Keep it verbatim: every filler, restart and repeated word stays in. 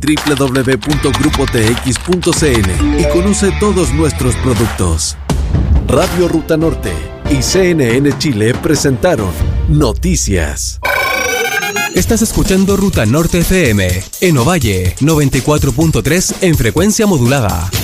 doble u doble u doble u punto grupo t x punto c n y conoce todos nuestros productos. Radio Ruta Norte y C N N Chile presentaron Noticias. Estás escuchando Ruta Norte F M en Ovalle, noventa y cuatro punto tres en frecuencia modulada.